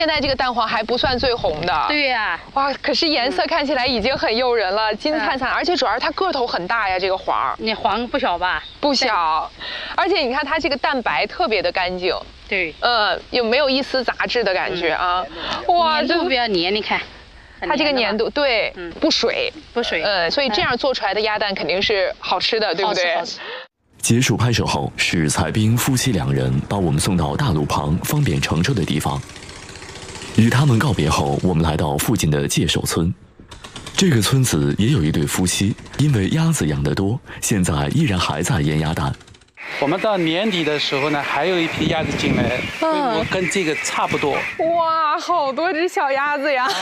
现在这个蛋黄还不算最红的。 对呀。 哇，可是颜色看起来已经很诱人了，金灿灿，而且主要是它个头很大呀，这个黄。 那黄不小吧？ 不小，而且你看它这个蛋白特别的干净。 对。 有没有一丝杂质的感觉啊？哇， 这比较黏，你看。 它这个粘度对，不水， 不水， 所以这样做出来的鸭蛋肯定是好吃的，对不对？ 好吃。 结束拍摄后，是蔡斌夫妻2人把我们送到大路旁方便乘车的地方。与他们告别后，我们来到附近的界首村。这个村子也有一对夫妻，因为鸭子养得多，现在依然还在腌鸭蛋。 我们到年底的时候呢，还有一批鸭子进来，规模跟这个差不多。 哇，好多只小鸭子呀！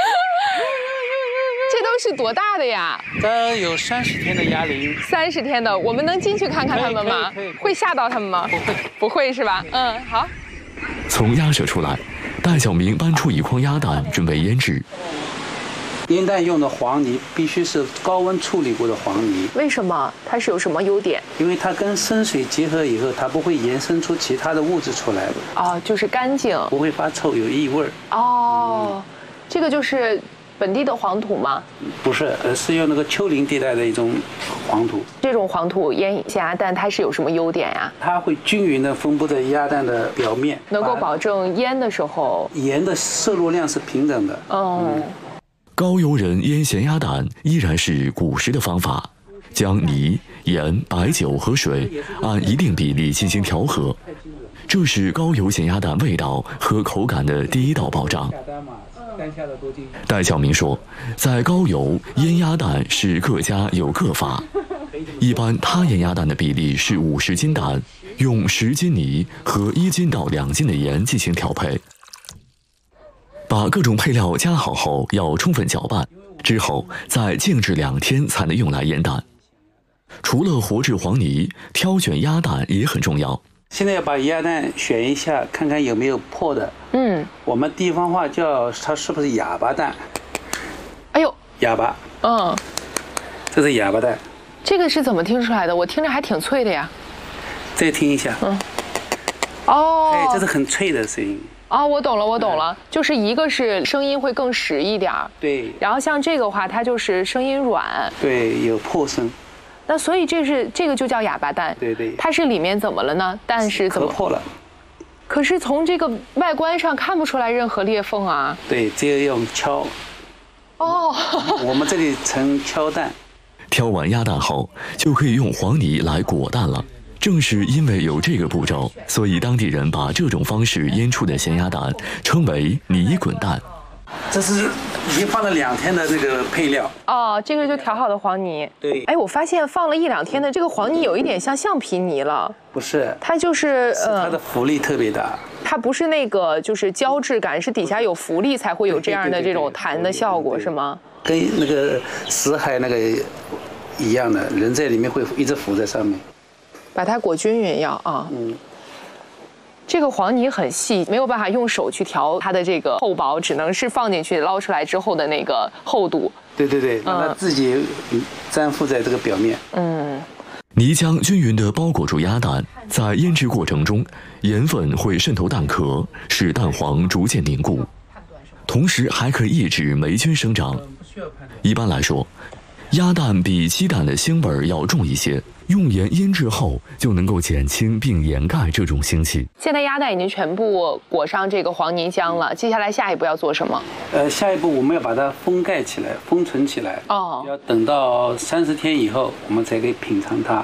这都是多大的呀？ 这有30天的鸭龄。 30天的，我们能进去看看它们吗？会吓到它们吗？ 不会， 不会是吧？好。 从鸭舍出来，戴晓明搬出1筐鸭蛋，准备腌制。 腌蛋用的黄泥必须是高温处理过的黄泥。 为什么？它是有什么优点？ 因为它跟生水结合以后，它不会延伸出其他的物质出来的。 哦，就是干净， 不会发臭，有异味。 哦，这个就是本地的黄土吗？ 不是，而是用那个丘陵地带的一种黄土。 这种黄土腌咸鸭蛋，它是有什么优点呀？ 它会均匀地分布在鸭蛋的表面， 能够保证腌的时候盐的摄入量是平等的。 高邮人腌咸鸭蛋依然是古时的方法，将泥、盐、白酒和水按一定比例进行调和，这是高邮咸鸭蛋味道和口感的第一道保障。戴晓明说，在高邮腌鸭蛋是各家有各法，一般他腌鸭蛋的比例是50斤蛋，用10斤泥和1斤到2斤的盐进行调配。 把各种配料加好后，要充分搅拌，之后再静置2天才能用来腌蛋。除了活制黄泥，挑选鸭蛋也很重要。 现在要把鸭蛋选一下，看看有没有破的。我们地方话叫它是不是哑巴蛋？ 哎呦， 哑巴。这是哑巴蛋。 这个是怎么听出来的？我听着还挺脆的呀。 再听一下。哎，这是很脆的声音。 哦，我懂了，我懂了，就是一个是声音会更实一点对， 然后像这个话，它就是声音软， 对，有破声。 那所以这个就叫哑巴蛋， 对对， 它是里面怎么了呢？蛋是怎么破了？ 可是从这个外观上看不出来任何裂缝啊。 对，这个用敲。我们这里称敲蛋。 挑完鸭蛋后，就可以用黄泥来裹蛋了。 正是因为有这个步骤，所以当地人把这种方式腌出的咸鸭蛋称为泥滚蛋。 这是已经放了2天的这个配料。 这个就调好的黄泥。 对。 哎，我发现放了1、2天的这个黄泥有一点像橡皮泥了。 不是， 它就是它的浮力特别大。 它不是那个就是胶质感，是底下有浮力才会有这样的这种弹的效果，是吗？ 跟那个死海那个一样的，人在里面会一直浮在上面。 把它裹均匀要啊，这个黄泥很细，没有办法用手去调它的这个厚薄，只能是放进去捞出来之后的那个厚度。 对对对，让它自己粘附在这个表面。 泥浆均匀地包裹住鸭蛋，在腌制过程中，盐分会渗透蛋壳，使蛋黄逐渐凝固，同时还可以抑制霉菌生长。一般来说，鸭蛋比鸡蛋的腥味要重一些。 用盐腌制后，就能够减轻并掩盖这种腥气。 现在鸭蛋已经全部裹上这个黄泥浆了，接下来下一步要做什么？ 下一步我们要把它封盖起来，封存起来。要等到30天以后，我们才可以品尝它。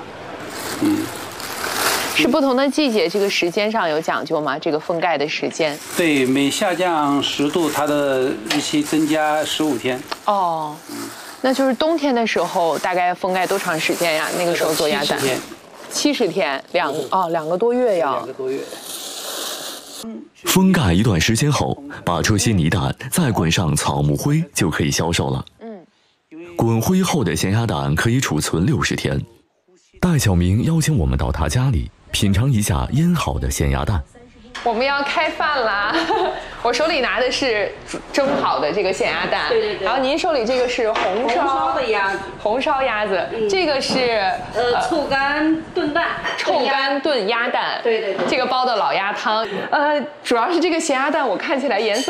是不同的季节，这个时间上有讲究吗？这个封盖的时间？ 对，每下降10度，它的日期增加15天。 那就是冬天的时候，大概封盖多长时间呀？那个时候做鸭蛋，70天，2个多月要。2个多月。 封盖一段时间后，把这些泥蛋再滚上草木灰，就可以销售了。滚灰后的咸鸭蛋可以储存60天。戴晓明邀请我们到他家里品尝一下腌好的咸鸭蛋。 我们要开饭啦！我手里拿的是蒸好的这个咸鸭蛋， 对。 然后您手里这个是红烧的鸭子， 红烧鸭子，这个是臭干炖蛋， 臭干炖鸭蛋， 对。 这个煲的老鸭汤，主要是这个咸鸭蛋，我看起来颜色